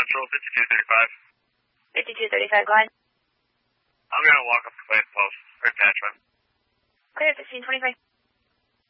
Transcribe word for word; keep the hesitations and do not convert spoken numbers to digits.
Central, fifty-two thirty-five. fifty-two thirty-five, go ahead. I'm going to walk up to Clay Post for attachment. Clear, fifteen twenty-five.